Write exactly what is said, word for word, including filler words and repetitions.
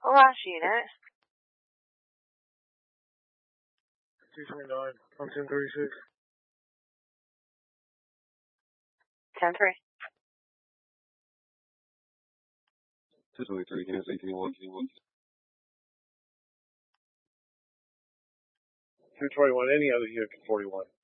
Last unit. two twenty-nine, I'm ten thirty-six. ten three. two twenty-three, Kansas eighteen-one. two twenty-one, any other unit to forty-one.